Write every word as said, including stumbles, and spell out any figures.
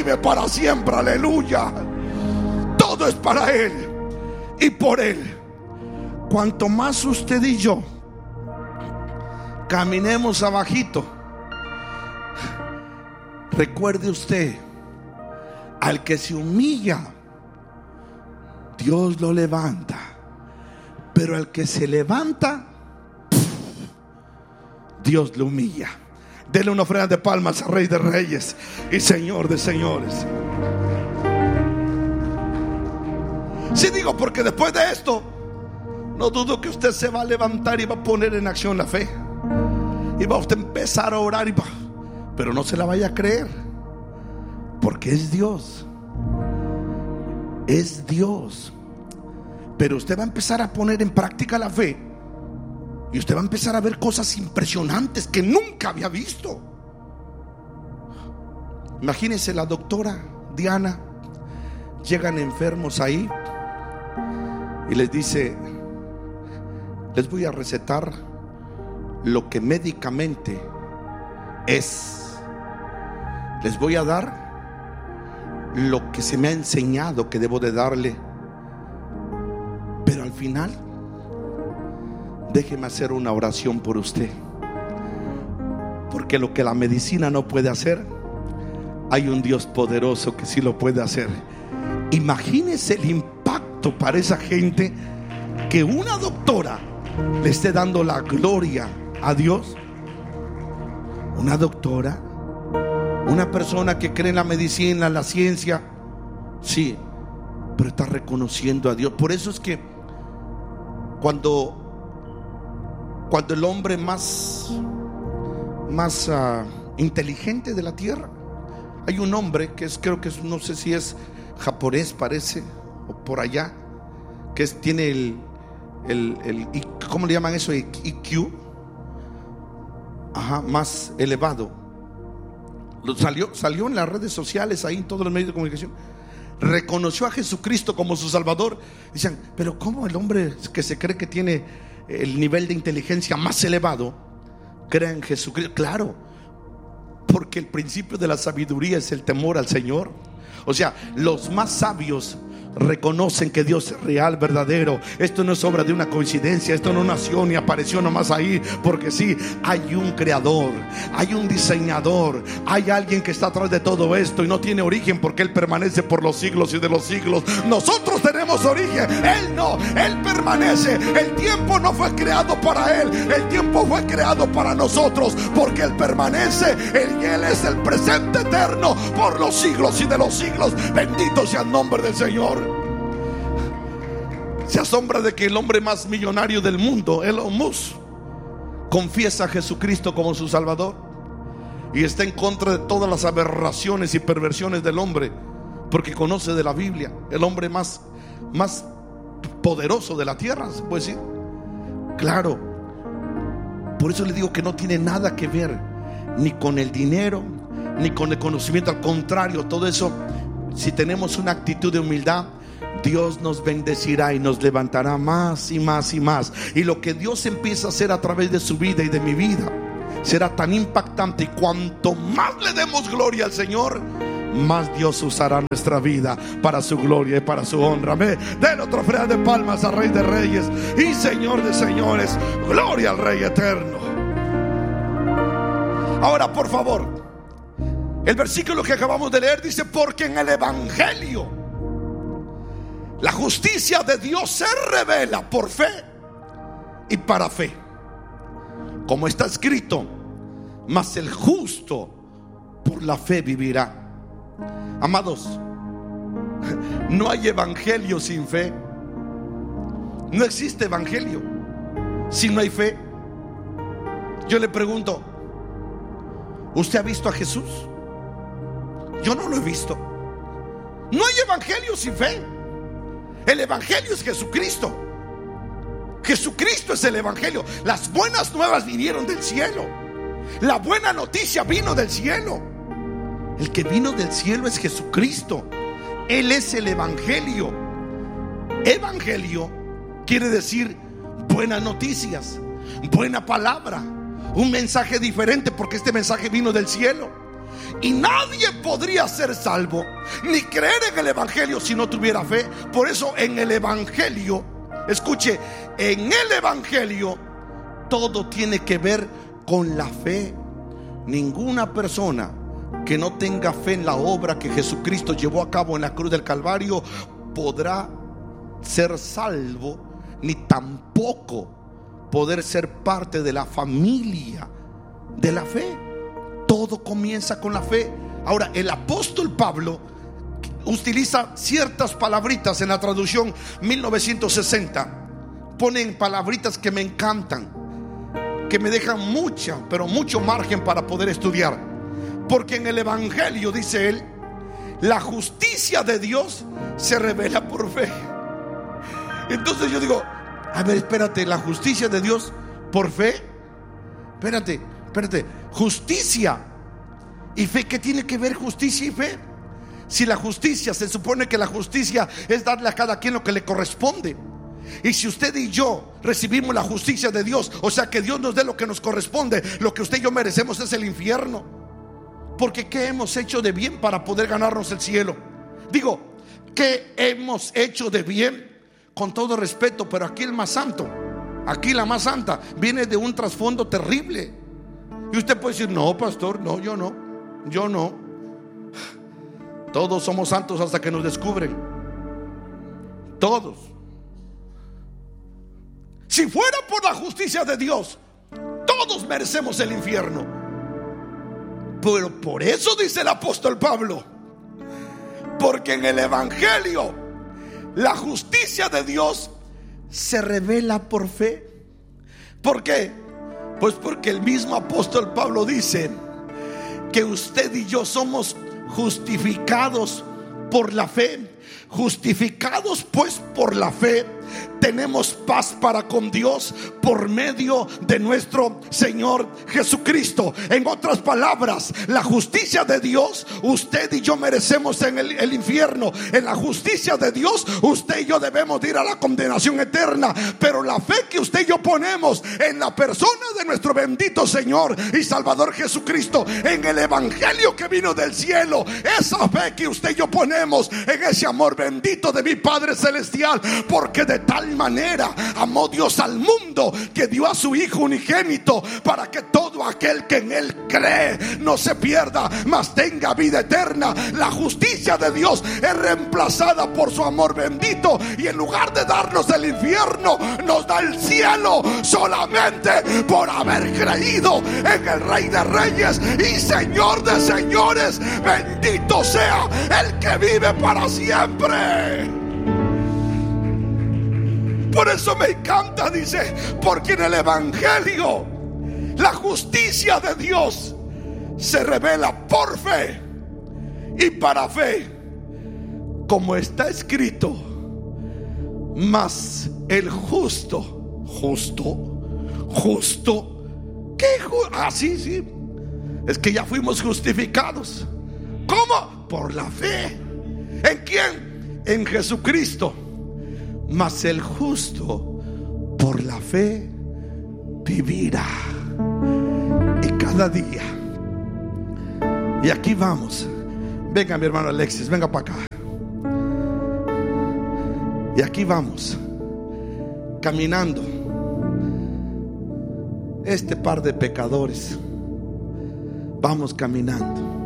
vive para siempre. Aleluya. Todo es para Él y por Él. Cuanto más usted y yo caminemos abajito, recuerde usted, al que se humilla, Dios lo levanta. Pero al que se levanta, Dios lo humilla. Dele una ofrenda de palmas al Rey de Reyes y Señor de Señores. Si digo, porque después de esto, no dudo que usted se va a levantar y va a poner en acción la fe. Y va a usted empezar a orar y va, pero no se la vaya a creer, porque es Dios. Es Dios. Pero usted va a empezar a poner en práctica la fe, y usted va a empezar a ver cosas impresionantes que nunca había visto. Imagínense, la doctora Diana, llegan enfermos ahí y les dice: les voy a recetar lo que médicamente es. Les voy a dar lo que se me ha enseñado que debo de darle. Pero al final, déjeme hacer una oración por usted, porque lo que la medicina no puede hacer, hay un Dios poderoso que sí lo puede hacer. Imagínese el impacto para esa gente, que una doctora le esté dando la gloria a Dios. Una doctora, una persona que cree en la medicina, en la ciencia, sí, pero está reconociendo a Dios. Por eso es que cuando Cuando el hombre más Más uh, inteligente de la tierra, hay un hombre que es, creo que es, no sé si es japonés, parece, o por allá, que es, tiene el, el, el ¿cómo le llaman eso? I Q, ajá, más elevado. Lo salió, salió en las redes sociales, ahí en todos los medios de comunicación. Reconoció a Jesucristo como su Salvador. Dicen, pero ¿cómo el hombre que se cree que tiene el nivel de inteligencia más elevado cree en Jesucristo? Claro, porque el principio de la sabiduría es el temor al Señor. O sea, los más sabios reconocen que Dios es real, verdadero. Esto no es obra de una coincidencia. Esto no nació ni apareció nomás ahí porque sí. Hay un creador, hay un diseñador, hay alguien que está atrás de todo esto, y no tiene origen porque Él permanece por los siglos y de los siglos. Nosotros tenemos origen, Él no. Él permanece. El tiempo no fue creado para Él, el tiempo fue creado para nosotros, porque Él permanece. Él, Él es el presente eterno por los siglos y de los siglos. Bendito sea el nombre del Señor. Se asombra de que el hombre más millonario del mundo, Elon Musk, confiesa a Jesucristo como su Salvador y está en contra de todas las aberraciones y perversiones del hombre, porque conoce de la Biblia. El hombre más, más poderoso de la tierra, se puede decir. Claro, por eso le digo que no tiene nada que ver ni con el dinero ni con el conocimiento. Al contrario, todo eso, si tenemos una actitud de humildad, Dios nos bendecirá y nos levantará más y más y más. Y lo que Dios empieza a hacer a través de su vida y de mi vida será tan impactante, y cuanto más le demos gloria al Señor, más Dios usará nuestra vida para su gloria y para su honra. Amén. Den otra ofrenda de palmas al Rey de Reyes y Señor de Señores. Gloria al Rey eterno. Ahora, por favor, el versículo que acabamos de leer dice: porque en el Evangelio la justicia de Dios se revela por fe y para fe, como está escrito: mas el justo por la fe vivirá. Amados, no hay evangelio sin fe. No existe evangelio si no hay fe. Yo le pregunto, ¿usted ha visto a Jesús? Yo no lo he visto. No hay evangelio sin fe. El evangelio es Jesucristo. Jesucristo es el evangelio. Las buenas nuevas vinieron del cielo. La buena noticia vino del cielo. El que vino del cielo es Jesucristo. Él es el evangelio. Evangelio quiere decir buenas noticias, buena palabra, un mensaje diferente, porque este mensaje vino del cielo. Y nadie podría ser salvo ni creer en el evangelio si no tuviera fe. Por eso en el evangelio, escuche, en el evangelio todo tiene que ver con la fe. Ninguna persona que no tenga fe en la obra que Jesucristo llevó a cabo en la cruz del Calvario podrá ser salvo, ni tampoco poder ser parte de la familia de la fe. Todo comienza con la fe. Ahora, el apóstol Pablo utiliza ciertas palabritas en la traducción mil novecientos sesenta. Ponen palabritas que me encantan, que me dejan mucha, pero mucho margen para poder estudiar. Porque en el evangelio, dice él, la justicia de Dios se revela por fe. Entonces yo digo, a ver, espérate, la justicia de Dios por fe. Espérate, espérate, justicia y fe, ¿qué tiene que ver justicia y fe? Si la justicia, se supone que la justicia es darle a cada quien lo que le corresponde. Y si usted y yo recibimos la justicia de Dios, o sea que Dios nos dé lo que nos corresponde, lo que usted y yo merecemos es el infierno. Porque ¿qué hemos hecho de bien para poder ganarnos el cielo? Digo, ¿qué hemos hecho de bien? Con todo respeto, pero aquí el más santo, aquí la más santa, viene de un trasfondo terrible. Y usted puede decir, no, pastor, no, yo no, yo no. Todos somos santos hasta que nos descubren. Todos. Si fuera por la justicia de Dios, todos merecemos el infierno. Pero por eso dice el apóstol Pablo, porque en el evangelio la justicia de Dios se revela por fe. ¿Por qué? Pues porque el mismo apóstol Pablo dice que usted y yo somos justificados por la fe. Justificados pues por la fe, tenemos paz para con Dios por medio de nuestro Señor Jesucristo. En otras palabras, la justicia de Dios, usted y yo merecemos en el, el infierno. En la justicia de Dios, usted y yo debemos ir a la condenación eterna. Pero la fe que usted y yo ponemos en la persona de nuestro bendito Señor y Salvador Jesucristo, en el evangelio que vino del cielo, esa fe que usted y yo ponemos en ese amor bendito de mi Padre Celestial, porque de tal manera amó Dios al mundo que dio a su Hijo unigénito, para que todo aquel que en Él cree no se pierda, mas tenga vida eterna. La justicia de Dios es reemplazada por su amor bendito, y en lugar de darnos el infierno, nos da el cielo solamente por haber creído en el Rey de Reyes y Señor de Señores. Bendito sea el que vive para siempre. Por eso me encanta, dice, porque en el evangelio la justicia de Dios se revela por fe y para fe, como está escrito, mas el justo, justo, justo, ¿qué? Ah, sí, sí, es que ya fuimos justificados. ¿Cómo? Por la fe. ¿En quién? En Jesucristo. Mas el justo por la fe vivirá. Y cada día. Y aquí vamos. Venga, mi hermano Alexis, venga para acá. Y aquí vamos, caminando, este par de pecadores, vamos caminando.